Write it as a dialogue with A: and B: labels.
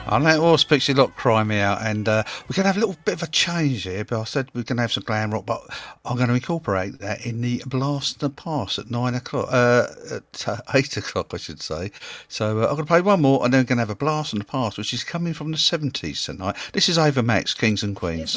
A: I know Horse Pixie Lot cry me out, and we're going to have a little bit of a change here. But I said we're going to have some glam rock, but I'm going to incorporate that in the Blast and the Past at 9 o'clock, at 8 o'clock, I should say. So I'm going to play one more, and then we're going to have a Blast and the Past, which is coming from the 70s tonight. This is Ava Max, Kings and Queens.